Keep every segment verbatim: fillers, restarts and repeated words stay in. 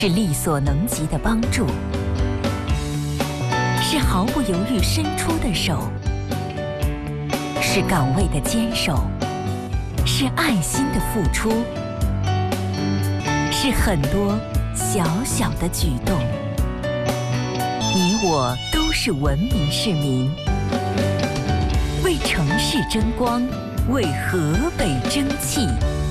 是力所能及的帮助，是毫不犹豫伸出的手，是岗位的坚守，是爱心的付出，是很多小小的举动。你我都是文明市民，为城市争光，为河北争气。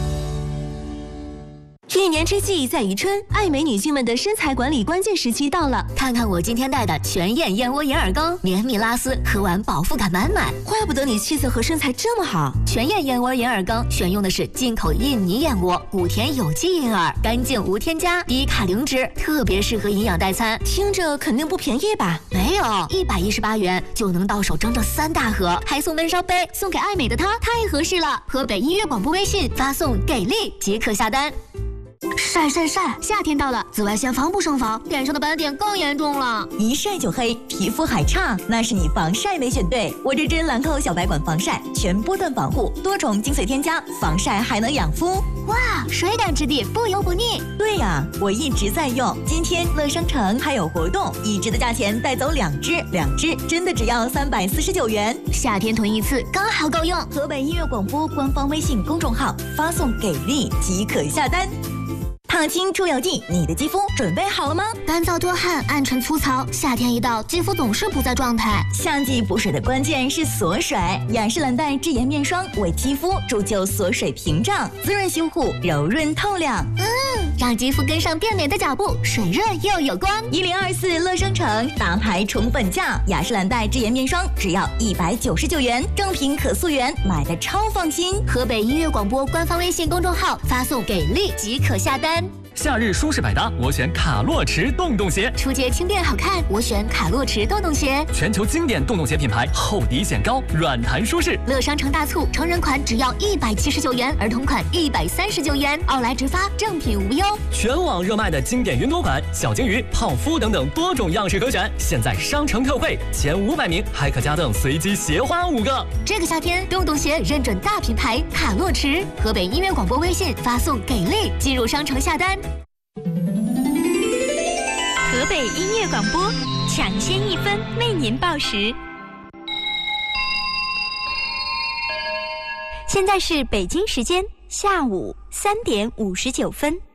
一年之计在于春，爱美女性们的身材管理关键时期到了。 看看我今天带的全燕燕窝银耳羹，绵密拉丝，喝完饱腹感满满。 怪不得你气色和身材这么好。 全燕燕窝银耳羹选用的是进口印尼燕窝，谷田有机银耳，干净无添加，低卡零脂，特别适合营养代餐。 听着肯定不便宜吧？ 没有，一百一十八元就能到手整整三大盒，还送闷烧杯，送给爱美的她太合适了。河北音乐广播微信发送给力即可下单。晒晒晒！夏天到了，紫外线防不胜防，脸上的斑点更严重了。 一晒就黑，皮肤还差，那是你防晒没选对。我这支兰蔻小白管防晒，全波段防护，多重精髓添加，防晒还能养肤。 哇，水感质地，不油不腻。 对呀，我一直在用。今天乐商城还有活动，一支的价钱带走两支，两支真的只要三百四十九元。 夏天囤一次刚好够用。 河北音乐广播官方微信公众号发送给力即可下单。烫青出油剂，你的肌肤准备好了吗？ 干燥多汗，暗沉粗糙，夏天一到，肌肤总是不在状态。 夏季补水的关键是锁水，雅诗兰黛智颜面霜为肌肤铸就锁水屏障，滋润修护，柔润透亮。 嗯，让肌肤跟上变美的脚步，水润又有光。 一零二四乐商城大牌宠本价，雅诗兰黛智颜面霜只要一百九十九元，正品可溯源，买的超放心。 河北音乐广播官方微信公众号发送给力即可下单。 夏日舒适百搭，我选卡洛驰洞洞鞋。 出街轻便好看，我选卡洛驰洞洞鞋。 全球经典洞洞鞋品牌，厚底显高，软弹舒适。 乐商城大促，成人款只要一百七十九元，儿童款一百三十九元，奥莱直发，正品无忧。 全网热卖的经典云朵款、小金鱼、泡芙等等多种样式可选，现在商城特惠，前五百名还可加赠随机鞋花五个。 这个夏天，洞洞鞋认准大品牌卡洛驰。河北音乐广播微信发送给力，进入商城下单。 河北音乐广播抢先一分为您报时。现在是北京时间下午三点五十九分。